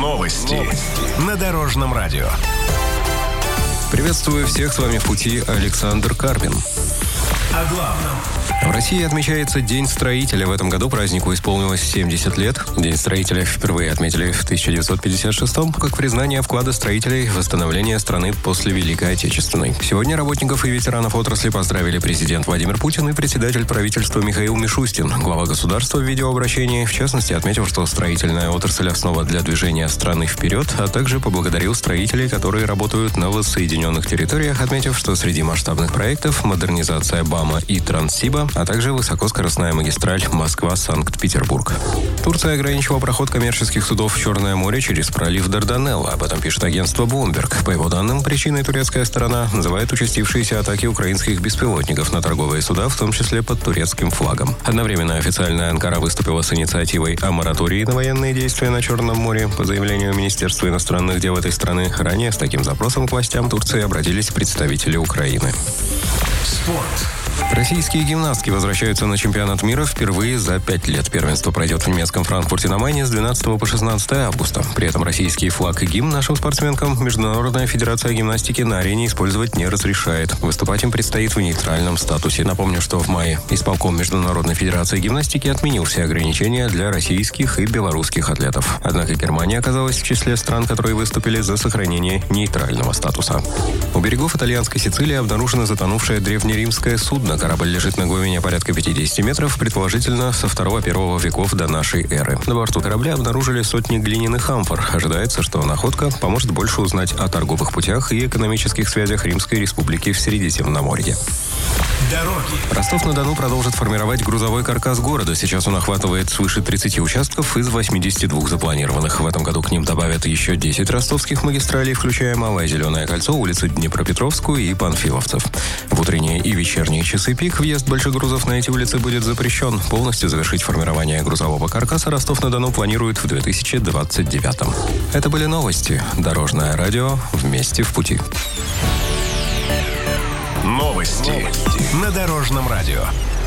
Новости на Дорожном радио. Приветствую всех, с вами в пути Александр Карпин. О главном. В России отмечается День строителя. В этом году празднику исполнилось 70 лет. День строителя впервые отметили в 1956-м, как признание вклада строителей в восстановление страны после Великой Отечественной. Сегодня работников и ветеранов отрасли поздравили президент Владимир Путин и председатель правительства Михаил Мишустин. Глава государства в видеообращении, в частности, отметил, что строительная отрасль – основа для движения страны вперед, а также поблагодарил строителей, которые работают на воссоединенных территориях, отметив, что среди масштабных проектов модернизация БАМа и Транссиба, а также высокоскоростная магистраль Москва-Санкт-Петербург. Турция ограничила проход коммерческих судов в Черное море через пролив Дарданелла. Об этом пишет агентство Bloomberg. По его данным, причиной турецкая сторона называет участившиеся атаки украинских беспилотников на торговые суда, в том числе под турецким флагом. Одновременно официальная Анкара выступила с инициативой о моратории на военные действия на Черном море. По заявлению Министерства иностранных дел этой страны, ранее с таким запросом к властям Турции обратились представители Украины. Спорт. Российские гимнастки возвращаются на чемпионат мира впервые за 5 лет. Первенство пройдет в немецком Франкфурте на Майне с 12 по 16 августа. При этом российский флаг и гимн нашим спортсменкам Международная федерация гимнастики на арене использовать не разрешает. Выступать им предстоит в нейтральном статусе. Напомню, что в мае исполком Международной федерации гимнастики отменил все ограничения для российских и белорусских атлетов. Однако Германия оказалась в числе стран, которые выступили за сохранение нейтрального статуса. У берегов итальянской Сицилии обнаружено затонувшее древнеримское судно. Корабль лежит на глубине порядка 50 метров, предположительно, со 2-1 веков до нашей эры. На борту корабля обнаружили сотни глиняных амфор. Ожидается, что находка поможет больше узнать о торговых путях и экономических связях Римской Республики в Средиземноморье. Дороги. Ростов-на-Дону продолжит формировать грузовой каркас города. Сейчас он охватывает свыше 30 участков из 82 запланированных. В этом году к ним добавят еще 10 ростовских магистралей, включая Малое Зеленое кольцо, улицу Днепропетровскую и Панфиловцев. В утренние и вечерние часы пик въезд больших грузов на эти улицы будет запрещен. Полностью завершить формирование грузового каркаса Ростов-на-Дону планирует в 2029-м. Это были новости. Дорожное радио. Вместе в пути. Новости на Дорожном радио.